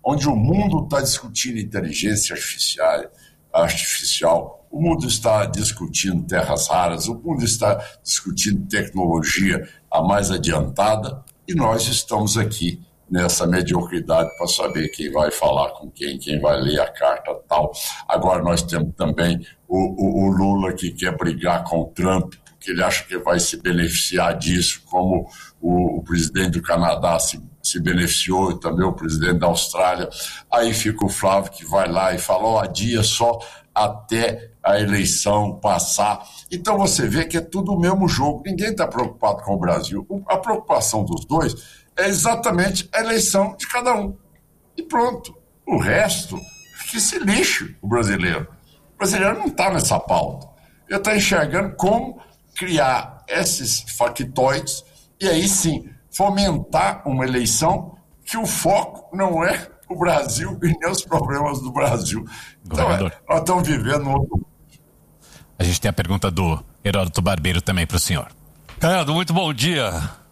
onde o mundo está discutindo inteligência artificial, o mundo está discutindo terras raras, o mundo está discutindo tecnologia a mais adiantada, e nós estamos aqui nessa mediocridade para saber quem vai falar com quem vai ler a carta tal. Agora nós temos também o Lula que quer brigar com o Trump, porque ele acha que vai se beneficiar disso, como o presidente do Canadá se beneficiou, e também o presidente da Austrália. Aí fica o Flávio que vai lá e fala, adia só até a eleição passar. Então você vê que é tudo o mesmo jogo, ninguém está preocupado com o Brasil. A preocupação dos dois é exatamente a eleição de cada um. E pronto. O resto, que se lixe o brasileiro. O brasileiro não está nessa pauta. Ele está enxergando como criar esses factoides e aí sim fomentar uma eleição que o foco não é o Brasil e nem os problemas do Brasil. Então, nós estamos vivendo outro. A gente tem a pergunta do Heródoto Barbeiro também para o senhor. Caiado, muito bom dia.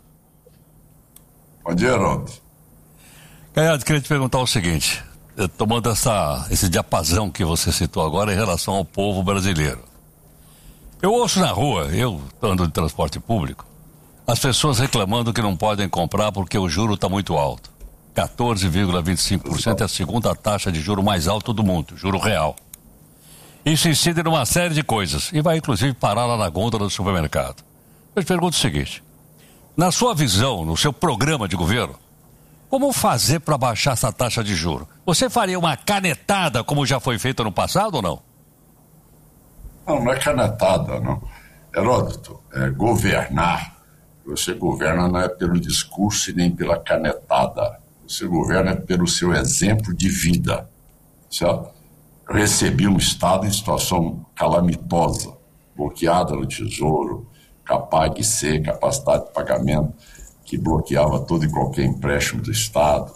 Bom dia, Heródoto. Caiado, queria te perguntar o seguinte, tomando esse diapasão que você citou agora em relação ao povo brasileiro. Eu ouço na rua, eu ando de transporte público, as pessoas reclamando que não podem comprar porque o juro está muito alto. 14,25% é a segunda taxa de juro mais alta do mundo, juro real. Isso incide numa série de coisas e vai inclusive parar lá na gôndola do supermercado. Eu te pergunto o seguinte, na sua visão, no seu programa de governo, como fazer para baixar essa taxa de juro? Você faria uma canetada como já foi feito no passado ou não? Não é canetada, não. Heródoto, governar, você governa não é pelo discurso e nem pela canetada. Você governa pelo seu exemplo de vida, certo? Eu recebi um Estado em situação calamitosa, bloqueada no Tesouro, CAPAG-C, capacidade de pagamento, que bloqueava todo e qualquer empréstimo do Estado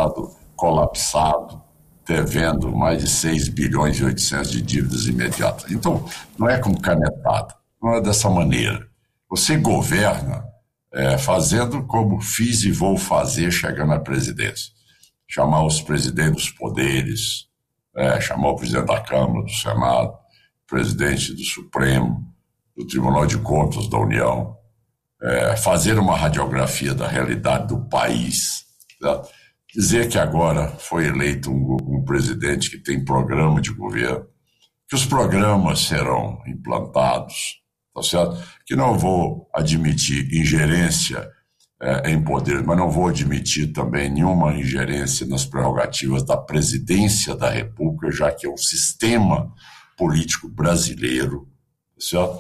colapsado, devendo mais de 6 bilhões e 800 de dívidas imediatas. Então, não é com canetada, não é dessa maneira. Você governa fazendo como fiz e vou fazer chegando à presidência. Chamar os presidentes dos poderes, chamar o presidente da Câmara, do Senado, presidente do Supremo, do Tribunal de Contas da União, fazer uma radiografia da realidade do país, certo? Dizer que agora foi eleito um presidente que tem programa de governo, que os programas serão implantados, tá certo? Que não vou admitir ingerência em poder, mas não vou admitir também nenhuma ingerência nas prerrogativas da presidência da República, já que é um sistema político brasileiro, tá certo?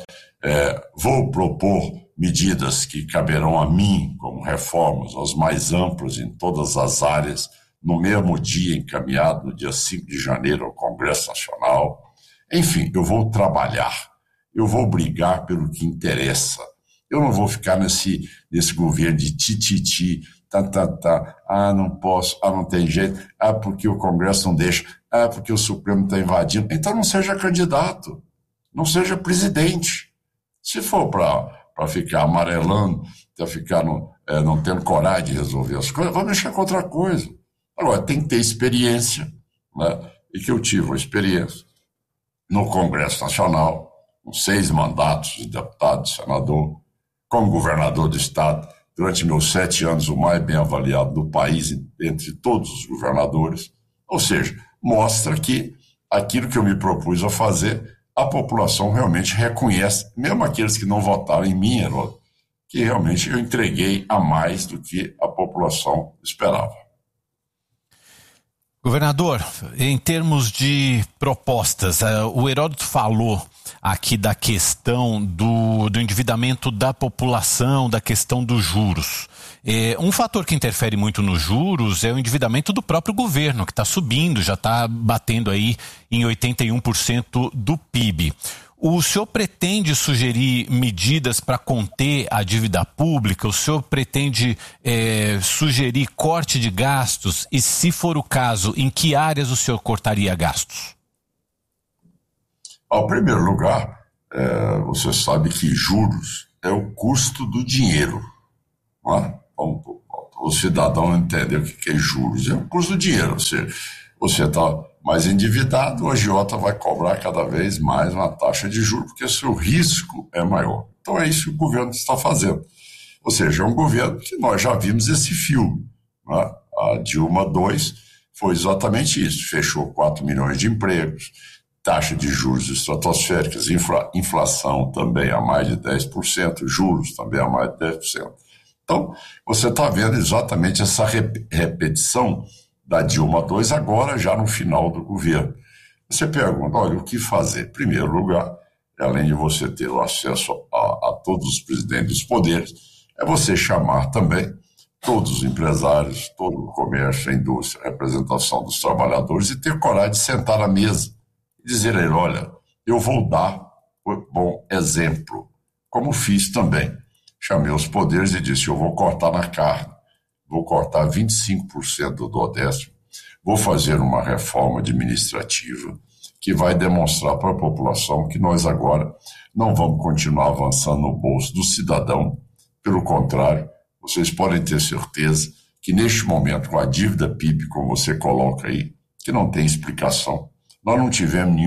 Vou propor medidas que caberão a mim como reformas, as mais amplas em todas as áreas, no mesmo dia encaminhado, no dia 5 de janeiro, ao Congresso Nacional. Enfim, eu vou trabalhar, eu vou brigar pelo que interessa. Eu não vou ficar nesse governo de tititi, não posso, não tem jeito, porque o Congresso não deixa, porque o Supremo está invadindo. Então não seja candidato, não seja presidente. Se for para ficar amarelando, para ficar não tendo coragem de resolver as coisas, vamos mexer com outra coisa. Agora, tem que ter experiência, né? E que eu tive uma experiência no Congresso Nacional, com 6 mandatos de deputado, senador, como governador do Estado, durante meus 7 anos, o mais bem avaliado do país, entre todos os governadores. Ou seja, mostra que aquilo que eu me propus a fazer, a população realmente reconhece, mesmo aqueles que não votaram em mim, Heródoto, que realmente eu entreguei a mais do que a população esperava. Governador, em termos de propostas, o Heródoto falou aqui da questão do endividamento da população, da questão dos juros. Um fator que interfere muito nos juros é o endividamento do próprio governo, que está subindo, já está batendo aí em 81% do PIB. O senhor pretende sugerir medidas para conter a dívida pública? O senhor pretende sugerir corte de gastos? E, se for o caso, em que áreas o senhor cortaria gastos? Em primeiro lugar, você sabe que juros é o custo do dinheiro. Não é? Vamos o cidadão entender o que é juros. É o custo do dinheiro. Você está mais endividado, o agiota vai cobrar cada vez mais uma taxa de juros, porque o seu risco é maior. Então é isso que o governo está fazendo. Ou seja, é um governo que nós já vimos esse filme, né? A Dilma II foi exatamente isso. Fechou 4 milhões de empregos, taxa de juros estratosféricas, inflação também a mais de 10%, juros também a mais de 10%. Então, você está vendo exatamente essa repetição da Dilma II agora, já no final do governo. Você pergunta, olha, o que fazer? Em primeiro lugar, além de você ter o acesso a todos os presidentes dos poderes, é você chamar também todos os empresários, todo o comércio, a indústria, a representação dos trabalhadores e ter coragem de sentar à mesa e dizer a ele, olha, eu vou dar um bom exemplo, como fiz também. Chamei os poderes e disse, eu vou cortar na carne, vou cortar 25% do Dodécimo, vou fazer uma reforma administrativa que vai demonstrar para a população que nós agora não vamos continuar avançando no bolso do cidadão. Pelo contrário, vocês podem ter certeza que neste momento, com a dívida PIB, como você coloca aí, que não tem explicação, nós não tivemos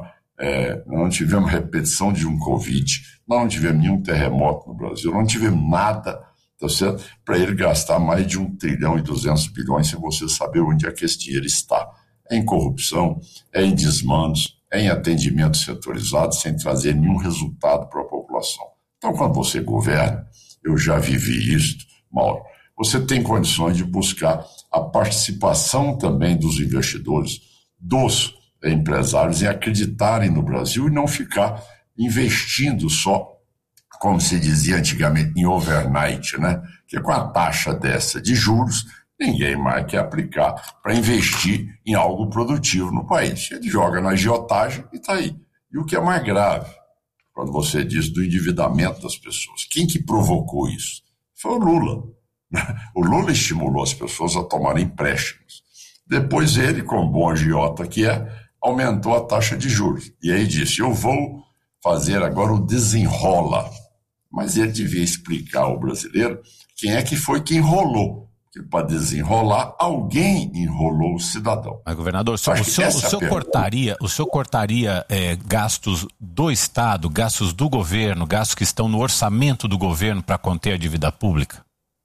não tivemos repetição de um Covid, nós não tivemos nenhum terremoto no Brasil, não tivemos nada, tá certo? Para ele gastar mais de 1 trilhão e 200 bilhões sem você saber onde é que esse dinheiro está. É em corrupção, é em desmandos, é em atendimento setorizado, sem trazer nenhum resultado para a população. Então, quando você governa, eu já vivi isso, Mauro, você tem condições de buscar a participação também dos investidores, dos empresários em acreditarem no Brasil e não ficar investindo só, como se dizia antigamente, em overnight, né? Que com a taxa dessa de juros, ninguém mais quer aplicar para investir em algo produtivo no país. Ele joga na agiotagem e está aí. E o que é mais grave, quando você diz do endividamento das pessoas, quem que provocou isso? Foi o Lula. O Lula estimulou as pessoas a tomarem empréstimos. Depois ele, como bom agiota que aumentou a taxa de juros. E aí disse, eu vou fazer agora o desenrola. Mas ele devia explicar ao brasileiro quem é que foi que enrolou. Porque para desenrolar, alguém enrolou o cidadão. Mas, governador, o senhor cortaria gastos do Estado, gastos do governo, gastos que estão no orçamento do governo para conter a dívida pública?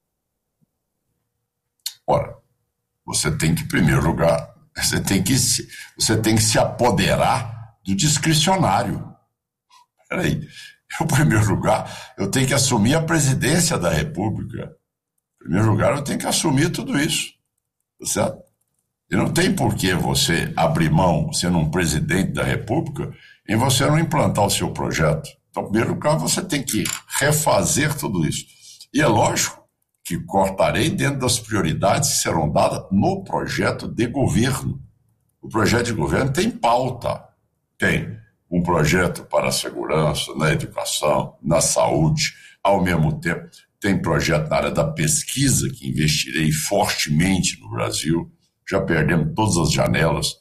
Ora, você tem que, em primeiro lugar, você tem que se apoderar do discricionário. Peraí, em primeiro lugar, eu tenho que assumir a presidência da República. Em primeiro lugar, eu tenho que assumir tudo isso, tá certo? E não tem por que você abrir mão, sendo um presidente da República, em você não implantar o seu projeto. Então, em primeiro lugar, você tem que refazer tudo isso. E é lógico que cortarei dentro das prioridades que serão dadas no projeto de governo. O projeto de governo tem pauta, tem um projeto para a segurança, na educação, na saúde, ao mesmo tempo tem projeto na área da pesquisa, que investirei fortemente no Brasil, já perdemos todas as janelas,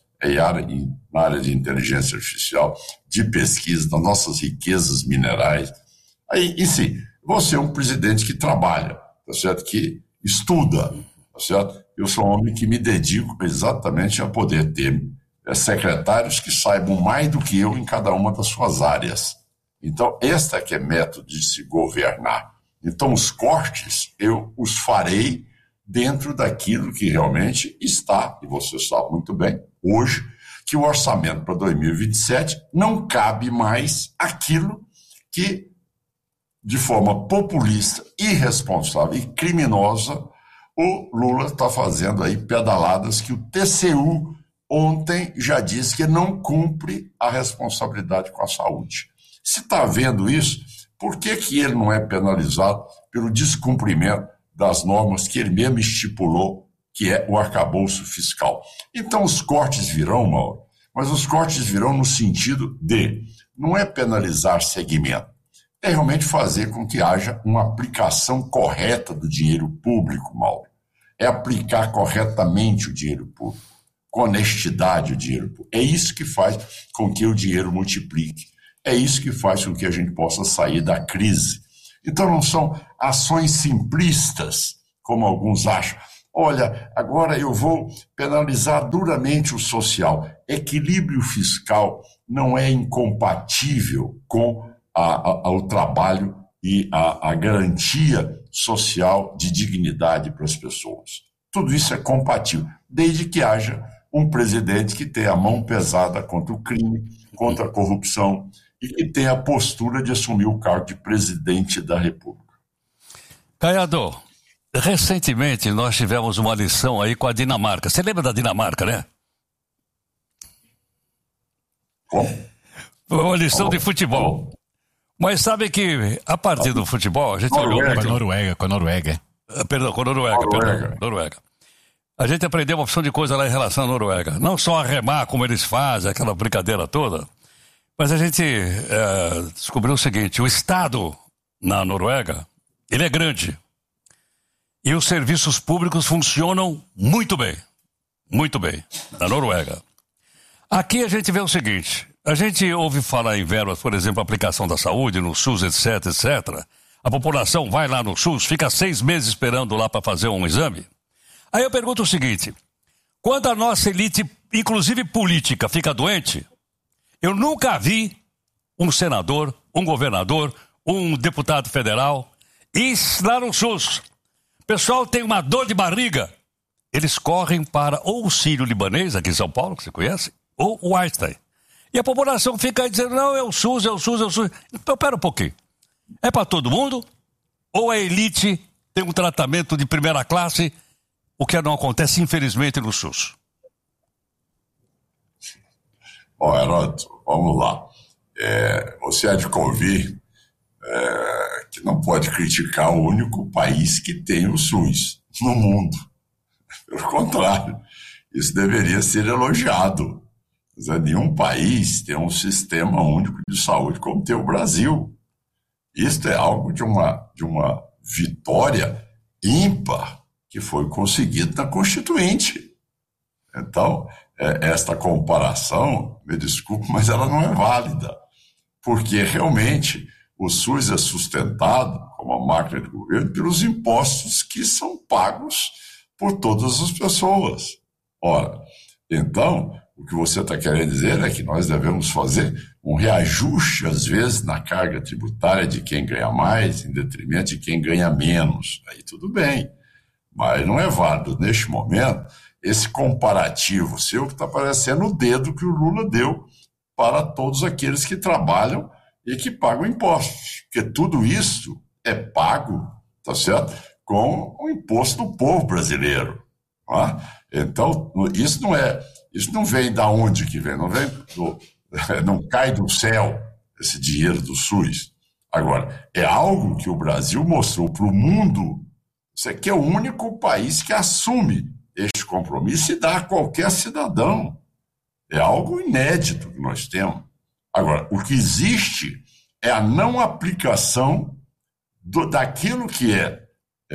na área de inteligência artificial, de pesquisa, das nossas riquezas minerais. Aí, em si, você é um presidente que trabalha, tá certo? Que estuda, tá certo? Eu sou um homem que me dedico exatamente a poder ter secretários que saibam mais do que eu em cada uma das suas áreas. Então, esta que é método de se governar. Então, os cortes, eu os farei dentro daquilo que realmente está, e você sabe muito bem, hoje, que o orçamento para 2027 não cabe mais aquilo que, de forma populista, irresponsável e criminosa, o Lula está fazendo aí pedaladas que o TCU ontem já disse que não cumpre a responsabilidade com a saúde. Se está vendo isso, por que ele não é penalizado pelo descumprimento das normas que ele mesmo estipulou, que é o arcabouço fiscal? Então os cortes virão, Mauro, mas os cortes virão no sentido de, não é penalizar segmento, é realmente fazer com que haja uma aplicação correta do dinheiro público, Mauro. É aplicar corretamente o dinheiro público, com honestidade o dinheiro público. É isso que faz com que o dinheiro multiplique. É isso que faz com que a gente possa sair da crise. Então não são ações simplistas como alguns acham. Olha, agora eu vou penalizar duramente o social. Equilíbrio fiscal não é incompatível com o trabalho e a garantia social de dignidade para as pessoas. Tudo isso é compatível, desde que haja um presidente que tenha a mão pesada contra o crime, contra a corrupção e que tenha a postura de assumir o cargo de presidente da República. Caiado, recentemente nós tivemos uma lição aí com a Dinamarca. Você lembra da Dinamarca, né? Como? Uma lição de futebol. Mas sabe que a partir do futebol a gente olhou com a Noruega. Perdão, com a Noruega. A gente aprendeu uma opção de coisa lá em relação à Noruega. Não só a remar como eles fazem, aquela brincadeira toda, mas a gente descobriu o seguinte: o Estado na Noruega, ele é grande. E os serviços públicos funcionam muito bem, na Noruega. Aqui a gente vê o seguinte: a gente ouve falar em verbas, por exemplo, aplicação da saúde, no SUS, etc, etc. A população vai lá no SUS, fica 6 meses esperando lá para fazer um exame. Aí eu pergunto o seguinte: quando a nossa elite, inclusive política, fica doente, eu nunca vi um senador, um governador, um deputado federal ir lá no SUS. O pessoal tem uma dor de barriga, eles correm para ou o Sírio-Libanês, aqui em São Paulo, que você conhece, ou o Einstein. E a população fica aí dizendo: não, é o SUS. Então, pera um pouquinho. É para todo mundo? Ou a elite tem um tratamento de primeira classe, o que não acontece, infelizmente, no SUS? Bom, Heródoto, vamos lá. Você há de convir que não pode criticar o único país que tem o SUS no mundo. Pelo contrário, isso deveria ser elogiado. Nenhum país tem um sistema único de saúde como tem o Brasil. Isto é algo de uma vitória ímpar que foi conseguida na Constituinte. Então, esta comparação, me desculpe, mas ela não é válida, porque realmente o SUS é sustentado, como a máquina de governo, pelos impostos que são pagos por todas as pessoas. Ora, então, o que você está querendo dizer é que nós devemos fazer um reajuste, às vezes, na carga tributária de quem ganha mais, em detrimento de quem ganha menos. Aí tudo bem, mas não é válido, neste momento, esse comparativo seu que está parecendo o dedo que o Lula deu para todos aqueles que trabalham e que pagam impostos. Porque tudo isso é pago, tá certo? Com o imposto do povo brasileiro. Não é? Então, isso não vem da onde que vem, não cai do céu esse dinheiro do SUS. Agora, é algo que o Brasil mostrou para o mundo. Isso aqui é o único país que assume este compromisso e dá a qualquer cidadão. É algo inédito que nós temos. Agora, o que existe é a não aplicação daquilo que é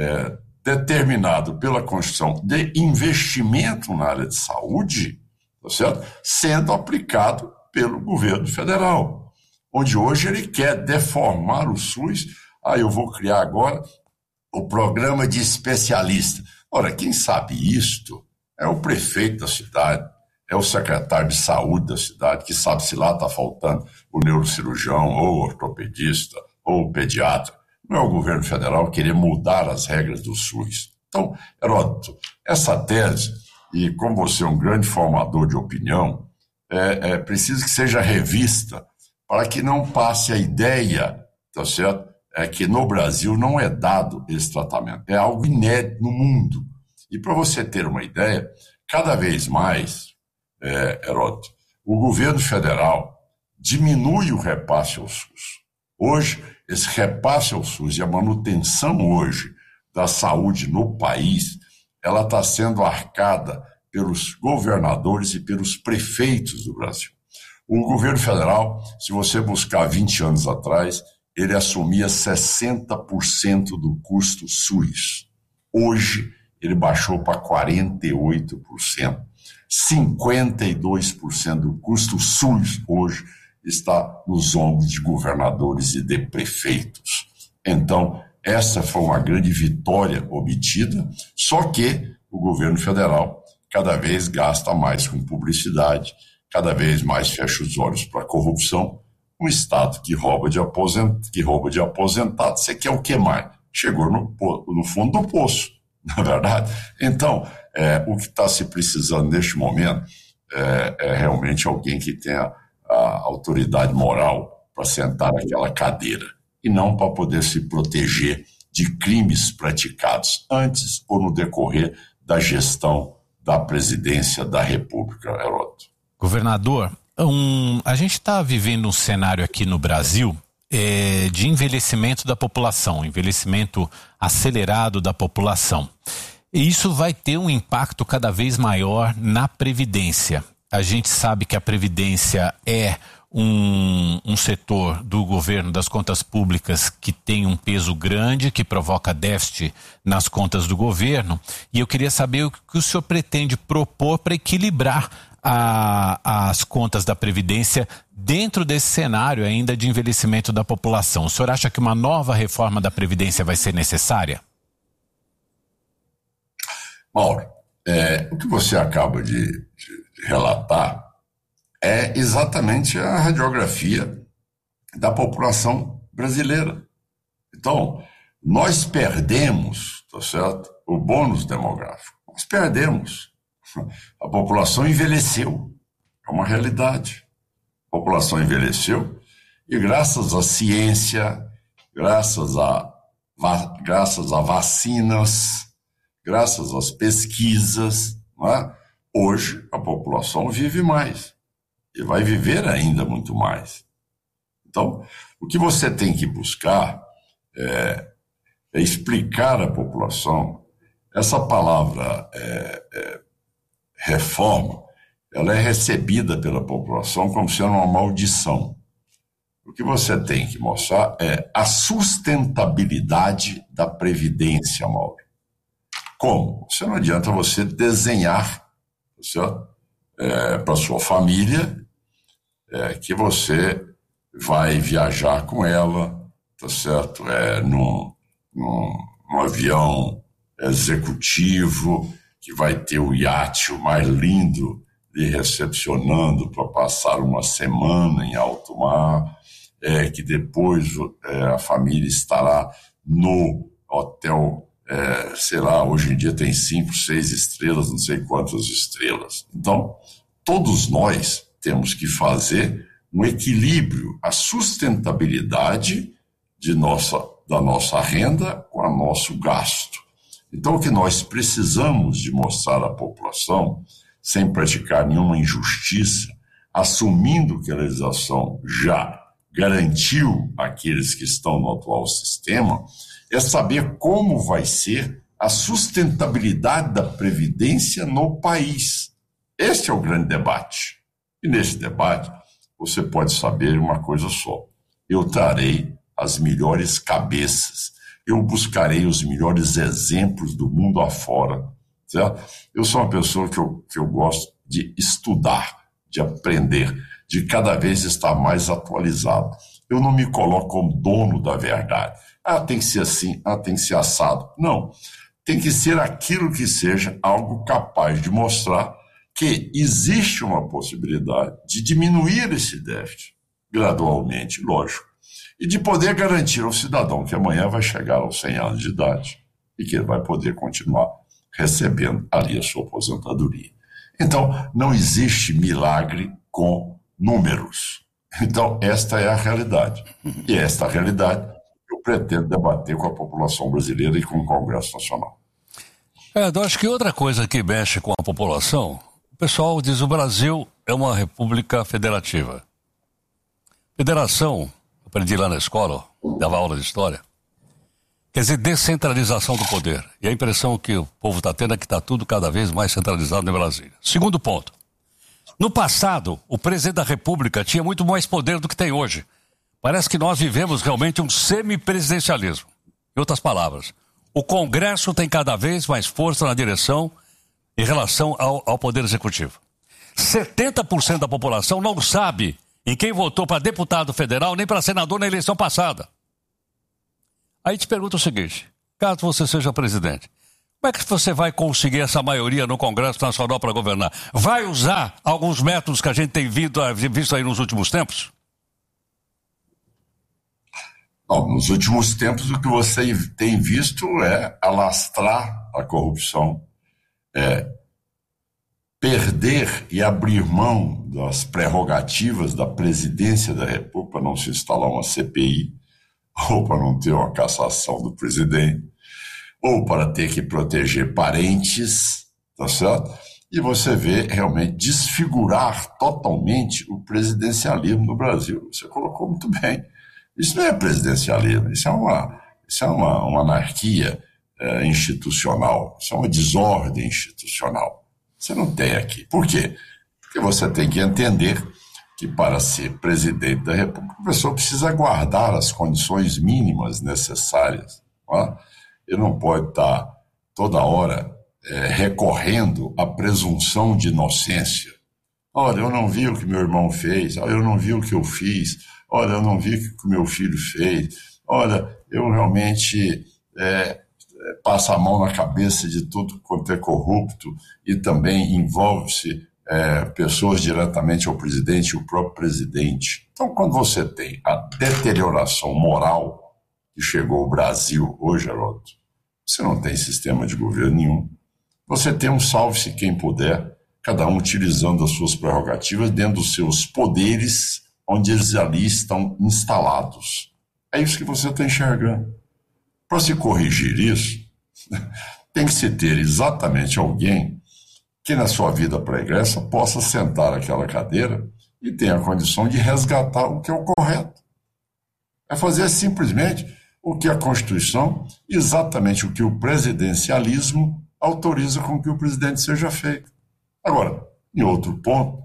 determinado pela Constituição de investimento na área de saúde, tá certo? Sendo aplicado pelo governo federal, onde hoje ele quer deformar o SUS. Eu vou criar agora o programa de especialista. Ora, quem sabe isto é o prefeito da cidade, é o secretário de saúde da cidade, que sabe se lá está faltando o neurocirurgião, ou o ortopedista, ou o pediatra. Não é o governo federal querer mudar as regras do SUS. Então, Heródoto, essa tese, e como você é um grande formador de opinião, é preciso que seja revista para que não passe a ideia, tá certo? Que no Brasil não é dado esse tratamento. É algo inédito no mundo. E para você ter uma ideia, cada vez mais, Heródoto, o governo federal diminui o repasse ao SUS. Hoje, esse repasse ao SUS e a manutenção hoje da saúde no país, ela está sendo arcada pelos governadores e pelos prefeitos do Brasil. O governo federal, se você buscar 20 anos atrás, ele assumia 60% do custo SUS. Hoje, ele baixou para 48%. 52% do custo SUS hoje está nos ombros de governadores e de prefeitos. Então, Essa foi uma grande vitória obtida, só que o governo federal cada vez gasta mais com publicidade, cada vez mais fecha os olhos para a corrupção. Um Estado que rouba de aposentado, você quer o que mais? Chegou no fundo do poço, na verdade. Então, o que está se precisando neste momento é realmente alguém que tenha a autoridade moral para sentar naquela cadeira e não para poder se proteger de crimes praticados antes ou no decorrer da gestão da presidência da República, Heródoto. Governador, a gente está vivendo um cenário aqui no Brasil de envelhecimento da população, envelhecimento acelerado da população. E isso vai ter um impacto cada vez maior na Previdência. A gente sabe que a Previdência é um setor do governo, das contas públicas, que tem um peso grande, que provoca déficit nas contas do governo. E eu queria saber o que o senhor pretende propor para equilibrar as contas da Previdência dentro desse cenário ainda de envelhecimento da população. O senhor acha que uma nova reforma da Previdência vai ser necessária? Mauro, o que você acaba de relatar é exatamente a radiografia da população brasileira. Então, nós perdemos, tá certo, o bônus demográfico. Nós perdemos. A população envelheceu. É uma realidade. A população envelheceu e graças à ciência, graças a vacinas, graças às pesquisas, não é? Hoje a população vive mais e vai viver ainda muito mais. Então, o que você tem que buscar é explicar à população. Essa palavra reforma, ela é recebida pela população como sendo uma maldição. O que você tem que mostrar é a sustentabilidade da Previdência, Mauro. Como? Não adianta você desenhar, certo? Para sua família, que você vai viajar com ela, tá certo? Num avião executivo, que vai ter o iate o mais lindo lhe recepcionando para passar uma semana em alto mar, que depois a família estará no hotel, sei lá, hoje em dia tem 5, 6 estrelas, não sei quantas estrelas. Então, todos nós temos que fazer um equilíbrio, a sustentabilidade da nossa renda com o nosso gasto. Então, o que nós precisamos de mostrar à população, sem praticar nenhuma injustiça, assumindo que a legislação já garantiu aqueles que estão no atual sistema, é saber como vai ser a sustentabilidade da Previdência no país. Esse é o grande debate. E nesse debate, você pode saber uma coisa só. Eu trarei as melhores cabeças, eu buscarei os melhores exemplos do mundo afora, certo? Eu sou uma pessoa que eu gosto de estudar, de aprender, de cada vez estar mais atualizado. Eu não me coloco como dono da verdade. Tem que ser assim, tem que ser assado. Não, tem que ser aquilo que seja algo capaz de mostrar que existe uma possibilidade de diminuir esse déficit gradualmente, lógico, e de poder garantir ao cidadão que amanhã vai chegar aos 100 anos de idade e que ele vai poder continuar recebendo ali a sua aposentadoria. Então, não existe milagre com números. Então, esta é a realidade. E esta realidade eu pretendo debater com a população brasileira e com o Congresso Nacional. Eu acho que outra coisa que mexe com a população, o pessoal diz que o Brasil é uma república federativa. Federação, aprendi lá na escola, dava aula de história, quer dizer descentralização do poder. E a impressão que o povo está tendo é que está tudo cada vez mais centralizado em Brasília. Segundo ponto, no passado, o presidente da República tinha muito mais poder do que tem hoje. Parece que nós vivemos realmente um semipresidencialismo. Em outras palavras, o Congresso tem cada vez mais força na direção em relação ao Poder Executivo. 70% da população não sabe em quem votou para deputado federal nem para senador na eleição passada. Aí te pergunto o seguinte, caso você seja presidente, como é que você vai conseguir essa maioria no Congresso Nacional para governar? Vai usar alguns métodos que a gente tem visto aí nos últimos tempos? Não, nos últimos tempos o que você tem visto é alastrar a corrupção, perder e abrir mão das prerrogativas da presidência da República para não se instalar uma CPI, ou para não ter uma cassação do presidente, ou para ter que proteger parentes, tá certo? E você vê realmente desfigurar totalmente o presidencialismo no Brasil. Você colocou muito bem. Isso não é presidencialismo, isso é uma anarquia institucional, isso é uma desordem institucional. Você não tem aqui. Por quê? Porque você tem que entender que para ser presidente da República, a pessoa precisa guardar as condições mínimas necessárias. Não é? Ele não pode estar toda hora recorrendo à presunção de inocência. Olha, eu não vi o que meu irmão fez, olha, eu não vi o que eu fiz, olha, eu não vi o que o meu filho fez, olha, eu realmente passo a mão na cabeça de tudo quanto é corrupto e também envolve-se pessoas diretamente ao presidente e o próprio presidente. Então, quando você tem a deterioração moral que chegou ao Brasil hoje, Haroldo, você não tem sistema de governo nenhum. Você tem um salve-se quem puder, cada um utilizando as suas prerrogativas dentro dos seus poderes, onde eles ali estão instalados. É isso que você está enxergando. Para se corrigir isso, tem que se ter exatamente alguém que na sua vida pregressa possa sentar naquela cadeira e tenha a condição de resgatar o que é o correto. É fazer simplesmente o que a Constituição, exatamente o que o presidencialismo autoriza com que o presidente seja feito. Agora, em outro ponto,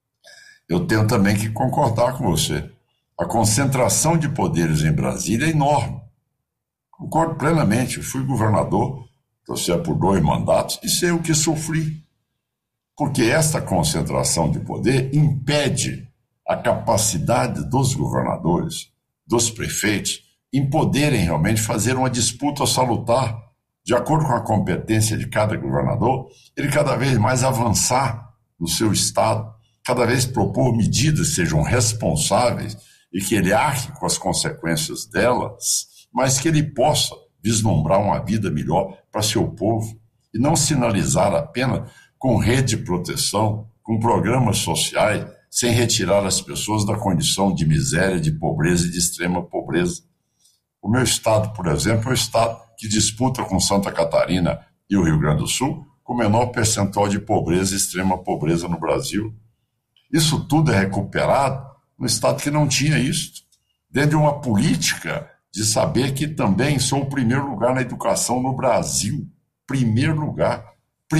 eu tenho também que concordar com você. A concentração de poderes em Brasília é enorme. Concordo plenamente. Eu fui governador, torci por 2 mandatos e sei o que sofri. Porque esta concentração de poder impede a capacidade dos governadores, dos prefeitos, em poderem realmente fazer uma disputa salutar, de acordo com a competência de cada governador, ele cada vez mais avançar no seu estado, cada vez propor medidas que sejam responsáveis e que ele arque com as consequências delas, mas que ele possa vislumbrar uma vida melhor para seu povo e não sinalizar apenas com rede de proteção, com programas sociais, sem retirar as pessoas da condição de miséria, de pobreza e de extrema pobreza. O meu estado, por exemplo, é o estado que disputa com Santa Catarina e o Rio Grande do Sul com o menor percentual de pobreza e extrema pobreza no Brasil. Isso tudo é recuperado no estado que não tinha isso, dentro de uma política de saber que também sou o primeiro lugar na educação no Brasil. Primeiro lugar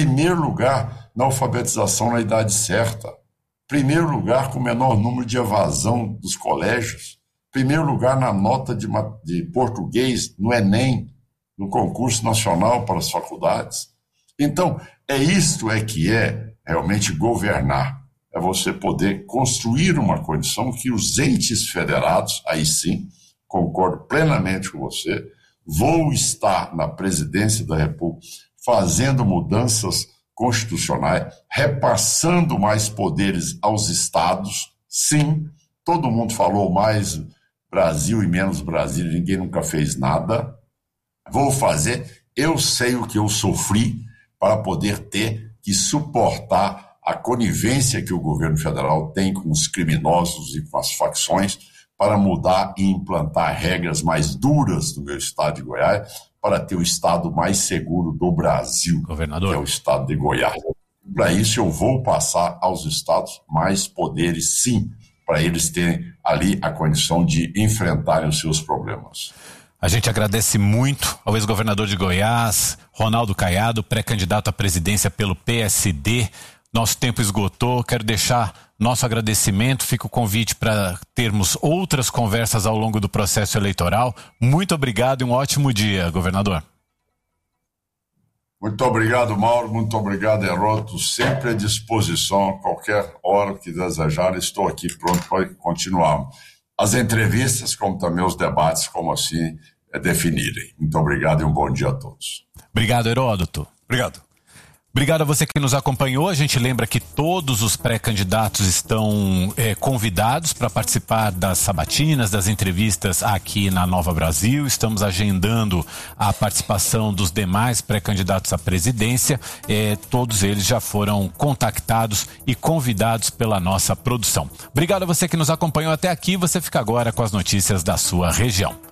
na alfabetização na idade certa. Primeiro lugar com o menor número de evasão dos colégios. Primeiro lugar na nota de português no Enem, no concurso nacional para as faculdades. Então, isto que é realmente governar. É você poder construir uma condição que os entes federados, aí sim, concordo plenamente com você, vou estar na presidência da República fazendo mudanças constitucionais, repassando mais poderes aos estados. Sim, todo mundo falou mais Brasil e menos Brasil, ninguém nunca fez nada. Vou fazer, eu sei o que eu sofri para poder ter que suportar a conivência que o governo federal tem com os criminosos e com as facções para mudar e implantar regras mais duras no meu estado de Goiás, para ter o estado mais seguro do Brasil, governador, que é o estado de Goiás. Para isso eu vou passar aos estados mais poderes, sim, para eles terem ali a condição de enfrentarem os seus problemas. A gente agradece muito ao ex-governador de Goiás, Ronaldo Caiado, pré-candidato à presidência pelo PSD. Nosso tempo esgotou, quero deixar nosso agradecimento, fica o convite para termos outras conversas ao longo do processo eleitoral. Muito obrigado e um ótimo dia, governador. Muito obrigado, Mauro, muito obrigado, Heródoto, sempre à disposição, a qualquer hora que desejar, estou aqui pronto para continuar. As entrevistas, como também os debates, como assim, definirem. Muito obrigado e um bom dia a todos. Obrigado, Heródoto. Obrigado. Obrigado a você que nos acompanhou. A gente lembra que todos os pré-candidatos estão convidados para participar das sabatinas, das entrevistas aqui na Nova Brasil. Estamos agendando a participação dos demais pré-candidatos à presidência. Todos eles já foram contactados e convidados pela nossa produção. Obrigado a você que nos acompanhou até aqui. Você fica agora com as notícias da sua região.